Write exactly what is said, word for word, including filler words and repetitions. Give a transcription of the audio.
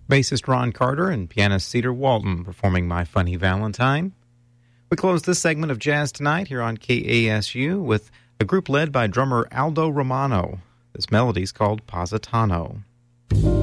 Bassist Ron Carter and pianist Cedar Walton performing My Funny Valentine. We close this segment of Jazz Tonight here on K A S U with a group led by drummer Aldo Romano. This melody is called Positano.